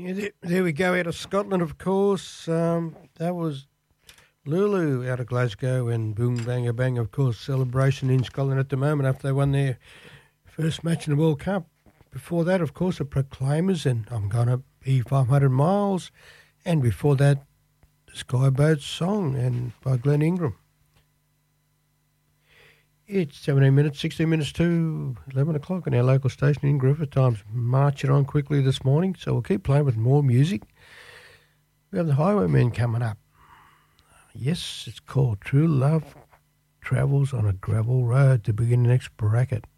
Yeah, there we go, out of Scotland, of course. That was Lulu out of Glasgow, and Boom Banga Bang, of course, celebration in Scotland at the moment after they won their first match in the World Cup. Before that, of course, the Proclaimers and I'm Gonna Be 500 Miles. And before that, the Skyboat Song and by Glenn Ingram. It's 16 minutes to 11 o'clock on our local station in Griffith. Time's marching on quickly this morning, so we'll keep playing with more music. We have the Highwaymen coming up. Yes, it's called True Love Travels on a Gravel Road to begin the next bracket.